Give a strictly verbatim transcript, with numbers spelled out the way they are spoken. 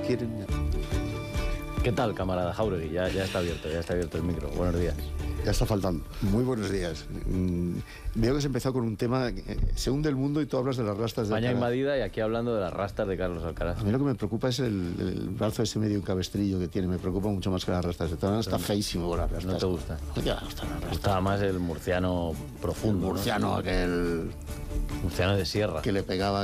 quieren. ¿Qué tal, camarada Jáuregui? Ya, ya está abierto, ya está abierto el micro. Buenos días. Ya está faltando. Muy buenos días. Mm, veo que has empezado con un tema. Eh, se hunde el mundo y tú hablas de las rastas de España Alcaraz. invadida y aquí hablando de las rastas de Carlos Alcaraz. A mí lo que me preocupa es el, el brazo ese medio cabestrillo que tiene. Me preocupa mucho más que las rastas. De todas está feísimo con las rastas. ¿No te gusta? No te gustan las Me rastas. gustaba más el murciano profundo. El murciano ¿no? aquel Murciano de sierra. que le pegaba